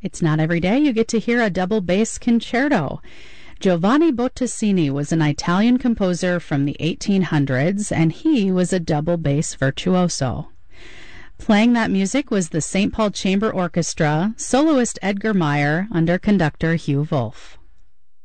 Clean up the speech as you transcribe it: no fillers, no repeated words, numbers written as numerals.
It's not every day you get to hear a double bass concerto. Giovanni Bottesini was an Italian composer from the 1800s, and he was a double bass virtuoso. Playing that music was the St. Paul Chamber Orchestra, soloist Edgar Meyer under conductor Hugh Wolf.